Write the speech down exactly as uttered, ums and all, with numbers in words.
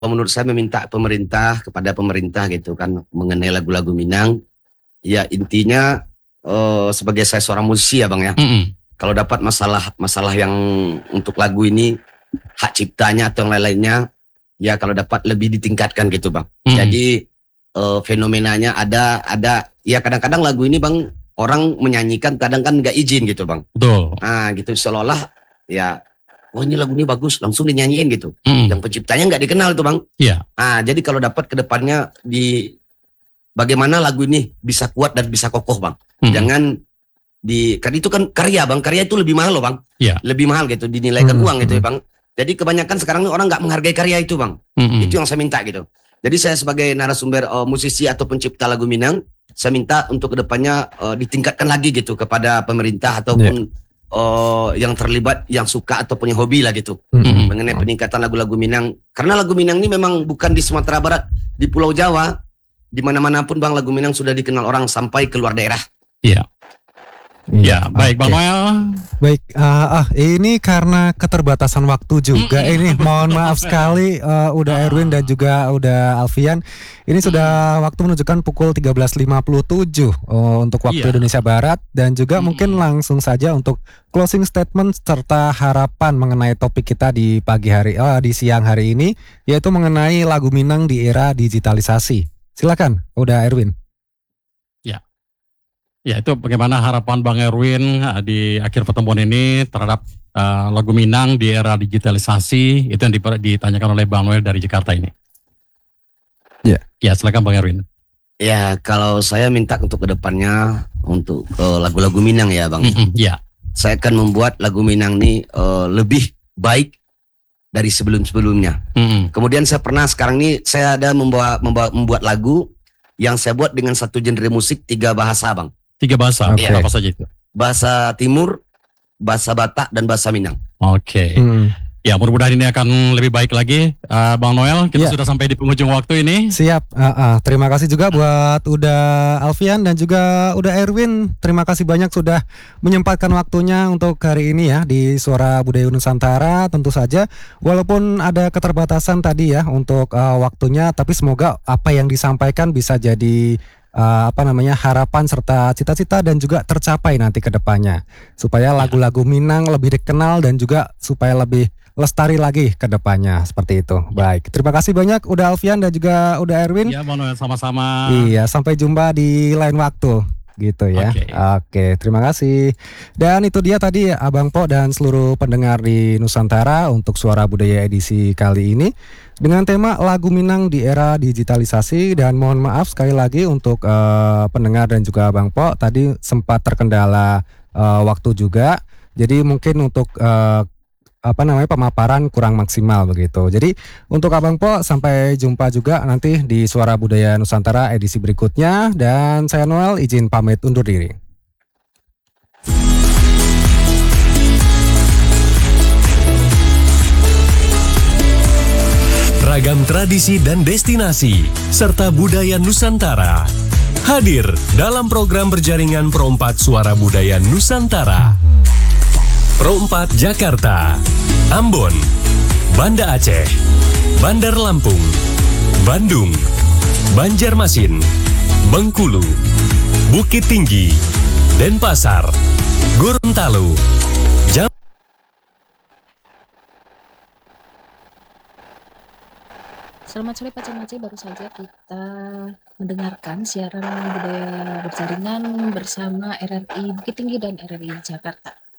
menurut saya meminta pemerintah kepada pemerintah gitu kan mengenai lagu-lagu Minang. Ya intinya eh, sebagai saya seorang musisi ya bang ya. Mm-mm. Kalau dapat masalah masalah yang untuk lagu ini hak ciptanya atau yang lain-lainnya, ya kalau dapat lebih ditingkatkan gitu bang. Mm-mm. Jadi eh, fenomenanya ada ada ya kadang-kadang lagu ini bang orang menyanyikan kadang kan nggak izin gitu bang. Betul. Nah gitu seolah-olah ya, oh ini lagu ini bagus langsung dinyanyiin gitu. Mm-mm. Yang penciptanya nggak dikenal tuh bang. Iya. Nah jadi kalau dapat ke depannya di bagaimana lagu ini bisa kuat dan bisa kokoh bang. Mm-mm. Jangan di kan itu kan karya bang, karya itu lebih mahal loh bang. Iya. Lebih mahal gitu dinilaikan Hmm, uang gitu ya hmm. bang. Jadi kebanyakan sekarang ini orang nggak menghargai karya itu bang. Mm-mm. Itu yang saya minta gitu. Jadi saya sebagai narasumber uh, musisi atau pencipta lagu Minang, saya minta untuk kedepannya uh, ditingkatkan lagi gitu kepada pemerintah ataupun uh, yang terlibat, yang suka atau punya hobi lah gitu, Hmm. mengenai peningkatan lagu-lagu Minang. Karena lagu Minang ini memang bukan di Sumatera Barat, di Pulau Jawa, di mana-mana pun bang lagu Minang sudah dikenal orang sampai keluar daerah. Iya. Ya, baik Bang Oke. Noel. Baik, ah ah, ini karena keterbatasan waktu juga. Ini mohon maaf sekali, eh, udah Erwin dan juga udah Alfian. Ini sudah waktu menunjukkan pukul tiga belas lima puluh tujuh oh, untuk waktu Iya. Indonesia Barat. Dan juga Mm-mm. mungkin langsung saja untuk closing statement serta harapan mengenai topik kita di pagi hari, oh, di siang hari ini, yaitu mengenai lagu Minang di era digitalisasi. Silakan, udah Erwin. Ya, itu bagaimana harapan Bang Erwin uh, di akhir pertemuan ini terhadap uh, lagu Minang di era digitalisasi, itu yang diper- ditanyakan oleh Bang Noel dari Jakarta ini. Ya. Ya, silakan Bang Erwin. Ya kalau saya minta untuk kedepannya untuk uh, lagu-lagu Minang ya bang. Mm-mm. Ya. Saya akan membuat lagu Minang ini uh, lebih baik dari sebelum-sebelumnya. Mm-mm. Kemudian saya pernah sekarang ini saya ada membawa, membawa membuat lagu yang saya buat dengan satu genre musik tiga bahasa bang. Tiga bahasa, Oke. apa saja itu? Bahasa Timur, bahasa Batak dan bahasa Minang. Oke. Hmm. Ya, mudah-mudahan ini akan lebih baik lagi. Uh, Bang Noel, kita Ya. sudah sampai di penghujung waktu ini. Siap, ah, ah. Terima kasih juga buat udah Alfian dan juga udah Erwin. Terima kasih banyak sudah menyempatkan waktunya untuk hari ini ya di Suara Budaya Nusantara. Tentu saja walaupun ada keterbatasan tadi ya untuk ah, waktunya, tapi semoga apa yang disampaikan bisa jadi ah, apa namanya harapan serta cita-cita dan juga tercapai nanti ke depannya, supaya lagu-lagu Minang lebih dikenal dan juga supaya lebih lestari lagi ke depannya seperti itu. Baik, terima kasih banyak udah Alfian dan juga udah Erwin. Ya, Bang Noel, sama-sama. Iya, sampai jumpa di lain waktu gitu ya. Oke. Oke, terima kasih. Dan itu dia tadi Abang Po dan seluruh pendengar di Nusantara untuk Suara Budaya edisi kali ini dengan tema lagu Minang di era digitalisasi. Dan mohon maaf sekali lagi untuk eh, pendengar dan juga Abang Po tadi sempat terkendala eh, waktu juga. Jadi mungkin untuk eh, apa namanya pemaparan kurang maksimal begitu. Jadi untuk Abang Po sampai jumpa juga nanti di Suara Budaya Nusantara edisi berikutnya, dan saya Noel izin pamit undur diri. Ragam tradisi dan destinasi serta budaya Nusantara hadir dalam program berjaringan Pro empat Suara Budaya Nusantara. Pro empat Jakarta, Ambon, Banda Aceh, Bandar Lampung, Bandung, Banjarmasin, Bengkulu, Bukit Tinggi, Denpasar, Gorontalo, Jam. Selamat sore Pak Cemaci, baru saja kita mendengarkan siaran budaya berjaringan bersama R R I Bukit Tinggi dan R R I Jakarta.